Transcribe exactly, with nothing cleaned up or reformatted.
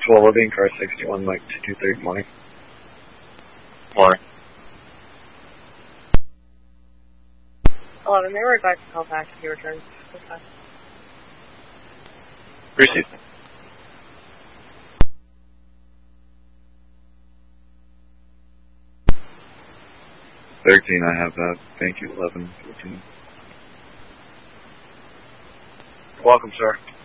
Actual Living, car sixty-one, Mike two two three, morning. Morning. eleven, may we back to call back if you return. Okay. Received. thirteen, I have that. Thank you, eleven, fourteen. Welcome, sir.